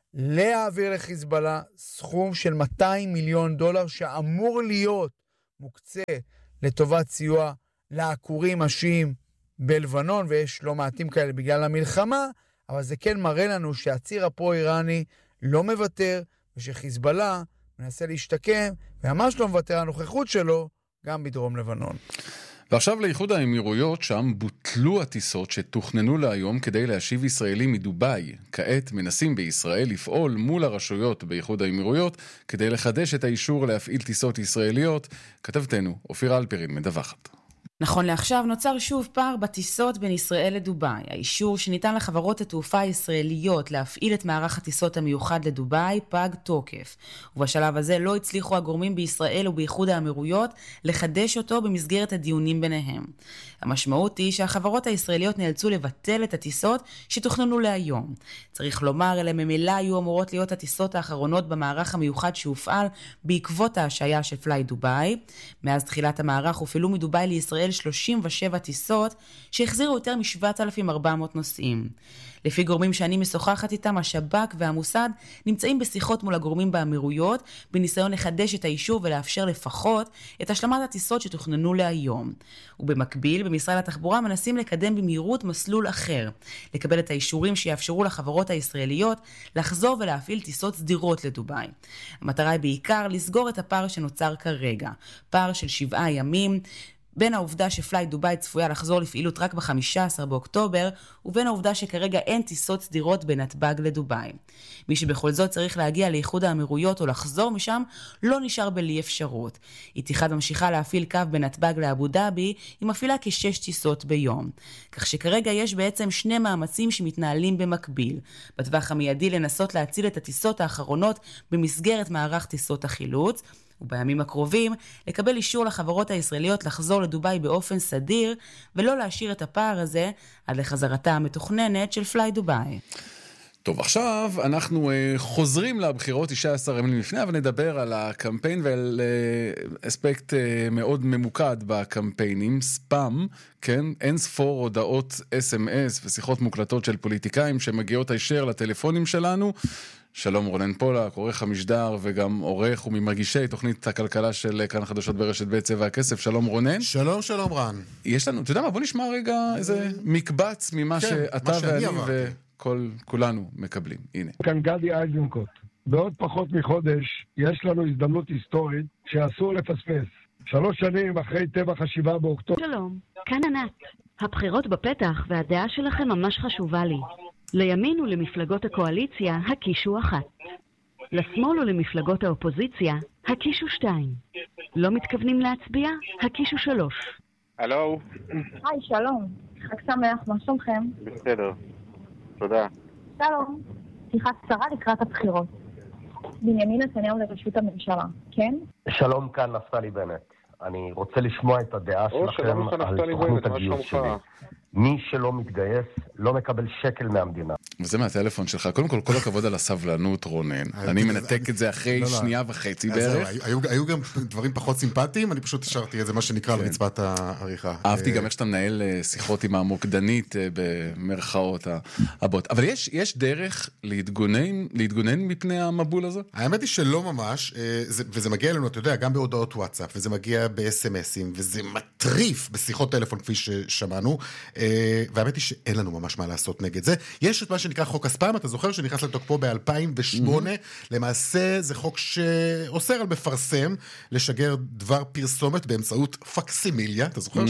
להעביר לחיזבאללה סכום של מאתיים מיליון דולר שאמור להיות מוקצה לטובת סיוע לעקורים השיעים בלבנון, ויש לא מעטים כאלה בגלל המלחמה, אבל זה כן מראה לנו שהציר הפרו-איראני לא מוותר, ושחיזבאללה מנסה להשתקם, וממש לא מוותר הנוכחות שלו גם בדרום לבנון. ועכשיו לאיחוד האמירויות, שם בוטלו הטיסות שתוכננו להיום כדי להשיב ישראלים מדובאי. כעת מנסים בישראל לפעול מול הרשויות באיחוד האמירויות כדי לחדש את האישור להפעיל טיסות ישראליות. כתבתנו, אופיר אלפרין מדווחת. נכון לעכשיו נוצר שוב פער בטיסות בין ישראל לדובאי. האישור שניתן לחברות התעופה הישראליות להפעיל את מערך הטיסות המיוחד לדובאי פג תוקף. ובשלב הזה לא הצליחו הגורמים בישראל ובאיחוד האמירויות לחדש אותו במסגרת הדיונים ביניהם. המשמעות היא שהחברות הישראליות נאלצו לבטל את הטיסות שתוכננו להיום. צריך לומר, אלה ממילא היו אמורות להיות הטיסות האחרונות במערך המיוחד שהופעל בעקבות ההשעיה של פליי דובאי. מאז תחילת המערך הופעלו מדובאי לישראל שלושים ושבע טיסות שהחזירו יותר מ-שבעת אלפים וארבע מאות נוסעים. לפי גורמים שאני משוחחת איתם, השב"כ והמוסד נמצאים בשיחות מול הגורמים באמירויות בניסיון לחדש את האישור ולאפשר לפחות את השלמת הטיסות שתוכננו להיום. ובמקביל, במשרד התחבורה מנסים לקדם במהירות מסלול אחר, לקבל את האישורים שיאפשרו לחברות הישראליות לחזור ולהפעיל טיסות סדירות לדובאי. המטרה היא בעיקר לסגור את הפער שנוצר כרגע, פער של שבעה ימים, בין העובדה שפליי דובאי צפויה לחזור לפעילות רק ב-חמישה עשר באוקטובר, ובין העובדה שכרגע אין טיסות סדירות בנתב"ג לדובאי. מי שבכל זאת צריך להגיע לאיחוד האמירויות או לחזור משם, לא נשאר בלי אפשרות. איתיחד ממשיכה להפעיל קו בנתב"ג לאבו דאבי, היא מפעילה כשש טיסות ביום. כך שכרגע יש בעצם שני מאמצים שמתנהלים במקביל. בטווח המיידי לנסות להציל את הטיסות האחרונות במסגרת מערך טיסות החילוץ, ובימים הקרובים לקבל אישור לחברות הישראליות לחזור לדובאי באופן סדיר, ולא להשאיר את הפער הזה עד לחזרתה המתוכננת של פליי דובאי. טוב, עכשיו אנחנו uh, חוזרים לבחירות תשעה עשר ימים לפני, אבל נדבר על הקמפיין ועל uh, אספקט uh, מאוד ממוקד בקמפיינים, ספאם, כן? אין ספור הודעות אס אם אס ושיחות מוקלטות של פוליטיקאים שמגיעות הישר לטלפונים שלנו. שלום רונן פולק, עורך המשדר וגם עורך וממגישי תוכנית הכלכלה של כאן החדשות ברשת ב' צבע הכסף. שלום רונן. שלום, שלום רן. יש לנו, אתה יודע מה, בוא נשמע רגע איזה מקבץ ממה שאתה ואני וכל כולנו מקבלים. הנה. כאן גדי איזנקוט. בעוד פחות מחודש יש לנו הזדמנות היסטורית שאסור לפספס. שלוש שנים אחרי טבח השבעה באוקטובר. שלום, כאן ענת. הבחירות בפתח והדעה שלכם ממש חשובה לי. לימין ולמפלגות הקואליציה הקישו אחת. לשמאל ולמפלגות האופוזיציה הקישו שתיים. לא מתכוונים להצביע? הקישו שלוש. הלו. היי, שלום. חג שמח, מה שלומכם? בסדר. תודה. שלום. שיחה קצרה לקראת הבחירות. בנימין נתניהו לראשות הממשלה, כן? שלום, כאן נפתלי בנט. אני רוצה לשמוע את הדעה שלכם על תוכנית הגיוס שלי. מי שלא מתגייס לא מקבל שקל מהמדינה. וזה מהטלפון שלך. קודם כל, כל הכבוד על הסבלנות, רונן. אני מנתק את זה אחרי שנייה וחצי בערך. היו גם דברים פחות סימפטיים, אני פשוט השארתי את זה מה שנקרא על רצפת העריכה. אהבתי גם איך שאתה מנהל שיחות עם המוקדנית במרכאות הבאות. אבל יש דרך להתגונן מפני המבול הזה? האמת היא שלא ממש, וזה מגיע אלינו, אתה יודע, גם בהודעות וואטסאפ, וזה מגיע ב-אס אם אסים, וזה מטריף בשיחות טלפון כפי ששמענו, והאמת היא שאין לנו ממש מה לעשות נגד זה. יש את מה שנקרא חוק הספאם, אתה זוכר שנכנס לתוקפו ב-אלפיים ושמונה, למעשה זה חוק שאוסר על מפרסם לשגר דבר פרסומת באמצעות פקסימיליה, אתה זוכר?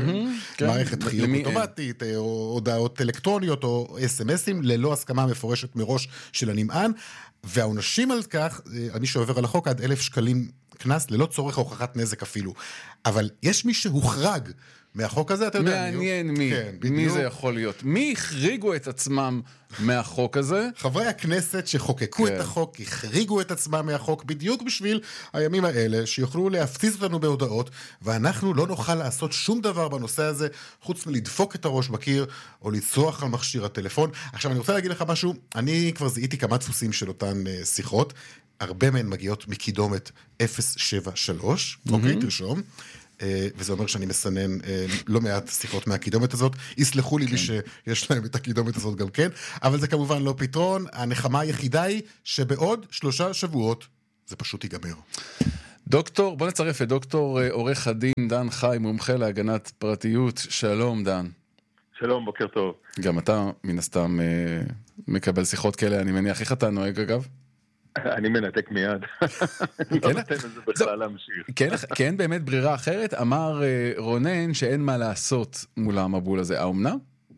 מערכת חיוג אוטומטית, או הודעות אלקטרוניות, או אס אם אסים, ללא הסכמה מפורשת מראש של הנמען, והעונשים על כך, אני שעובר על החוק עד אלף שקלים כנס, ללא צורך הוכחת נזק אפילו. אבל יש מי שהוחרג מהחוק הזה, אתה יודע. מעניין מי, כן, מי זה יכול להיות. מי החריגו את עצמם מהחוק הזה? חברי הכנסת שחוקקו כן. את החוק, החריגו את עצמם מהחוק בדיוק בשביל הימים האלה, שיוכלו להפציץ אותנו בהודעות, ואנחנו לא נוכל לעשות שום דבר בנושא הזה, חוץ מלדפוק את הראש בקיר, או לצרוח על מכשיר הטלפון. עכשיו, אני רוצה להגיד לך משהו, אני כבר זיהיתי כמה דפוסים של אותן uh, שיחות, הרבה מהן מגיעות מקידומת אפס שבע שלוש, mm-hmm. אוקיי, תרשום. וזה אומר שאני מסנן לא מעט שיחות מהקידומת הזאת. יסלחו לי לי שיש להם את הקידומת הזאת גם כן, אבל זה כמובן לא פתרון. הנחמה היחידה היא שבעוד שלושה שבועות זה פשוט ייגמר. דוקטור, בוא נצרף את דוקטור עורך הדין דן חי, מומחה להגנת פרטיות. שלום דן. שלום, בוקר טוב. גם אתה מן הסתם מקבל שיחות כאלה, אני מניח. איך אתה נוהג אגב? אני מנתק מיד. לא נותן לזה בכלל להמשיך. כי אין באמת ברירה אחרת. אמר רונן שאין מה לעשות מול המבול הזה. האומנם?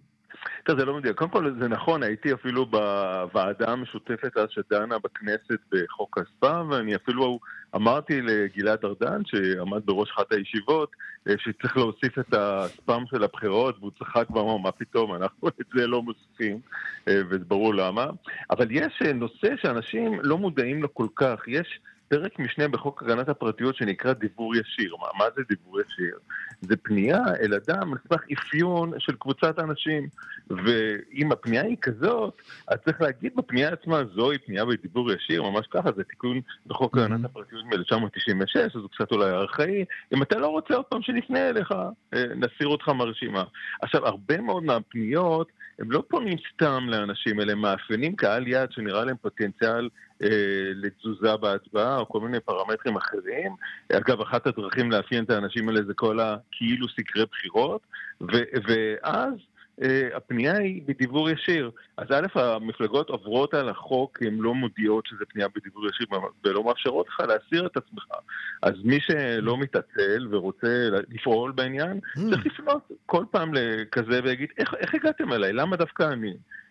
זה לא מדויק. קודם כל זה נכון, הייתי אפילו בוועדה המשותפת אז שדנה בכנסת בחוק הספאם, ואני אפילו אמרתי לגלעד ארדן שעמד בראש אחת הישיבות שצריך להוסיף את הספאם של הבחירות, והוא צחק ואמר מה פתאום, אנחנו את זה לא מוסיפים, וזה ברור למה. אבל יש נושא שאנשים לא מודעים לו כל כך. יש פרק משנה בחוק הגנת הפרטיות שנקרא דיבור ישיר. מה, מה זה דיבור ישיר? זה פנייה אל אדם על סמך אפיון של קבוצת אנשים, ואם הפנייה היא כזאת, אז צריך להגיד בפנייה עצמה, זוהי פנייה בדיבור ישיר, ממש ככה, זה תיקון בחוק הגנת הפרטיות מ-אלף תשע מאות תשעים ושש, אז הוא קצת אולי ארכאי. אם אתה לא רוצה עוד פעם שנפנה אליך, נסיר אותך מהרשימה. עכשיו, הרבה מאוד מהפניות, הם לא פונים סתם לאנשים, אלה מאפיינים קהל יד שנראה להם פוטנציאל אה, לתזוזה בהצבעה, או כל מיני פרמטרים אחרים. אגב, אחת הדרכים לאפיין את האנשים האלה זה כל הכאילו סקרי בחירות, ו- ואז אה, הפנייה היא בדיבור ישיר. אז א', המפלגות עוברות על החוק, הן לא מודיעות שזה פנייה בדיבור ישיר, ולא מאפשרות לך להסיר את עצמך. אז מי שלא מתעצל ורוצה לפעול בעניין, צריך לפנות כל פעם לכזה ויגיד, איך, איך הגעתם אליי? למה דווקא אני?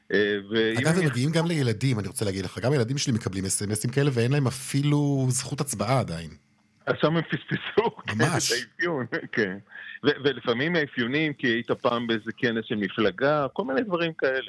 אגב, הם מגיעים גם לילדים, אני רוצה להגיד לך, גם הילדים שלי מקבלים אס-אם-אסים כאלה, ואין להם אפילו זכות הצבעה עדיין. אז שם הם פספסו, ממש. את האפיון, כן. ולפעמים האפיונים, כי היית פעם באיזה כנס של מפלגה, כל מיני דברים כאלה.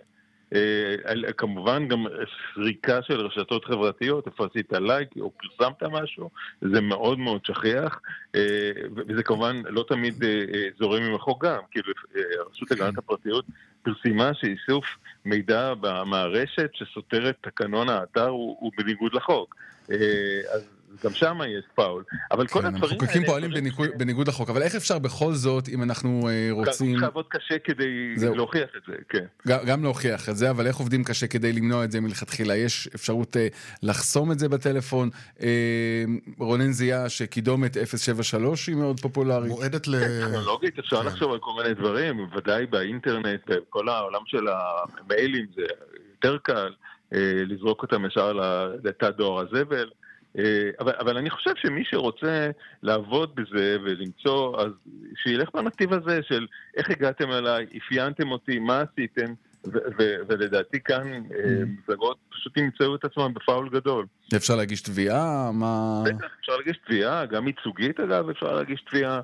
כמובן גם סריקה של רשתות חברתיות, איפה עשית לייק או פרסמת משהו, זה מאוד מאוד שכיח, וזה כמובן לא תמיד זורם עם החוק גם, כאילו הרשות להגנת הפרטיות פרסימה שאיסוף מידע במערכת שסותרת תקנון האתר הוא בניגוד לחוק. אז גם שם יש פאול. אבל כל הדברים האלה... חוקקים פועלים בניגוד לחוק, אבל איך אפשר בכל זאת, אם אנחנו רוצים... צריך לעבוד קשה כדי להוכיח את זה, כן. גם להוכיח את זה, אבל איך עובדים קשה כדי למנוע את זה מלכתחילה? יש אפשרות לחסום את זה בטלפון? רונן זיהה שקידומת אפס שבע שלוש היא מאוד פופולרית. מועדת ל... טכנולוגית, אפשר לחשוב על כל מיני דברים, ודאי באינטרנט, בכל העולם של המיילים, זה יותר קל לזרוק אותם ישר לתא דואר הזבל. אבל, אבל אני חושב שמי שרוצה לעבוד בזה ולמצוא, אז שילך בנתיב הזה של איך הגעתם אליי, אפיינתם אותי, מה עשיתם, ו- ו- ולדעתי כאן מפלגות פשוט ימצאו את עצמם בפאול גדול. אפשר להגיש תביעה? מה... אפשר להגיש תביעה, גם ייצוגית אגב, אפשר להגיש תביעה,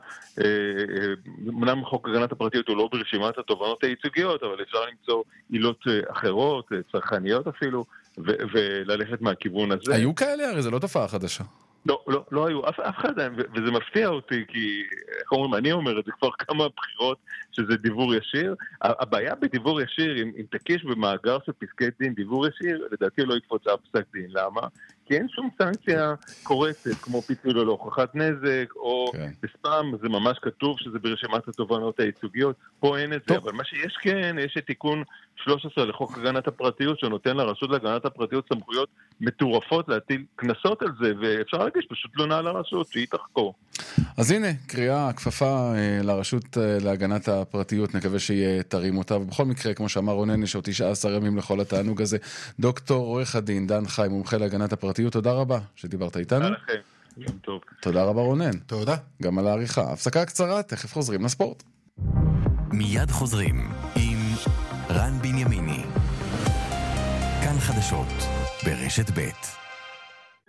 אמנם חוק הגנת הפרטיות הוא לא ברשימת התובענות הייצוגיות, אבל אפשר למצוא עילות אחרות, צרכניות אפילו, ו- וללכת מהכיוון הזה. היו כאלה? הרי זה לא תופעה חדשה. לא, לא, לא היו, אף, אף אחד, ו- וזה מפתיע אותי, כי, איך אומרים, אני אומר את זה כבר כמה בחירות, שזה דיבור ישיר. הבעיה בדיבור ישיר, אם, אם תקיש במאגר של פסקי דין דיבור ישיר, לדעתי לא יקפוץ אף פסק דין. למה? כי אין שום סנקציה קורצת, כמו פיצוי לא להוכחת נזק, או כן. בספאם, זה ממש כתוב שזה ברשימת התובענות הייצוגיות, פה אין את זה, אבל מה שיש כן, יש את תיקון שלוש עשרה לחוק הגנת הפרטיות, שנותן לרשות להגנת הפרטיות סמכויות מטורפות להטיל כנסות על זה, ואפשר להגיש פשוט תלונה על הרשות, שהיא תחקור. אז הנה, קריאה, כפפה לרשות להגנת הפרטיות, נקווה שהיא תרים אותה, ובכל מקרה, כמו שאמר רונן, יש עוד תשעה עשר ימים לכל התענוג הזה. דוקטור עורך הדין דן חי, מומחה להגנת הפרטיות, תודה רבה שדיברת איתנו. תודה לכם, יום טוב. תודה רבה רונן. תודה. גם על העריכה. הפסקה קצרה, תכף חוזרים לספורט. מיד חוזרים עם רן בנימיני. כאן חדשות ברשת ב'.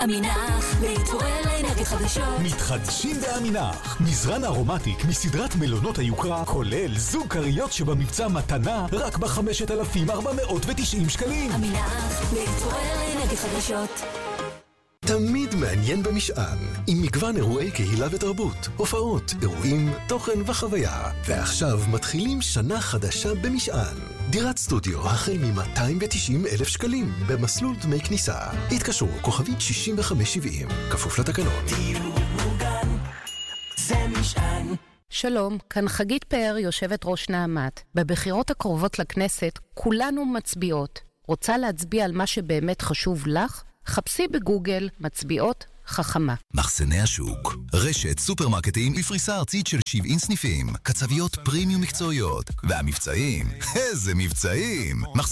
עמינח, להתעורר לאנרגיות חדשות. מתחדשים בעמינח. מזרן ארומטיק מסדרת מלונות היוקרה, כולל זוג קריות שבמבצע מתנה רק ב-חמשת אלפים ארבע מאות ותשעים שקלים. עמינח, להתעורר לאנרגיות חדשות. תמיד מעניין במשען, עם מגוון אירועי קהילה ותרבות, הופעות, אירועים, תוכן וחוויה. ועכשיו מתחילים שנה חדשה במשען. דירת סטודיו החל מ-מאתיים ותשעים אלף שקלים, במסלול דמי כניסה. התקשרו כוכבית שישים וחמש שבעים, כפוף לתקנון. דיור מוגן, זה משען. שלום, כאן חגית פאר, יושבת ראש נעמת. בבחירות הקרובות לכנסת, כולנו מצביעות. רוצה להצביע על מה שבאמת חשוב לך? חפשי בגוגל מצביעות חכמה. מחסני השוק, רשת סופרמרקטים בפריסה ארצית של שבעים סניפים, קצביות פרימיום מקצועיות, והמבצעים, איזה מבצעים! מחסני